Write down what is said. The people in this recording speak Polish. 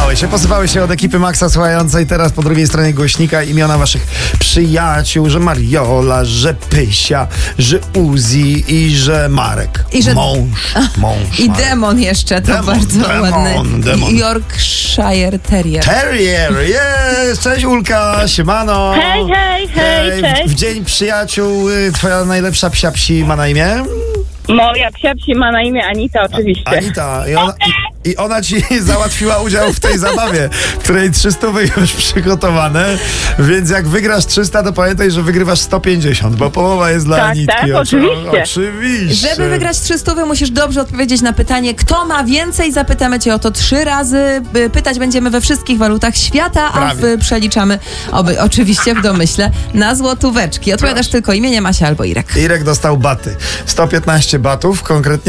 Posypały się od ekipy Maxa słuchającej teraz po drugiej stronie głośnika imiona waszych przyjaciół, że Mariola, że Pysia, że Uzi i że Marek. I że mąż I Marek. Demon jeszcze, to bardzo ładny. Yorkshire Terrier. Terrier, jest! Cześć Ulka, siemano. Hej, cześć. W dzień przyjaciół twoja najlepsza psia-psi ma na imię? Moja psia-psi ma na imię Anita, oczywiście. Anita. I ona ci załatwiła udział w tej zabawie, w której 300 już przygotowane, więc jak wygrasz 300, to pamiętaj, że wygrywasz 150, bo połowa jest dla Tak, Anitki. tak, oczywiście. Oczywiście. Żeby wygrać 300, musisz dobrze odpowiedzieć na pytanie, kto ma więcej. Zapytamy cię o to 3 razy. Pytać będziemy we wszystkich walutach świata, a przeliczamy, oczywiście w domyśle, na złotóweczki. Odpowiadasz tylko imieniem Asia albo Irek. Irek dostał baty. 115 batów konkretnie.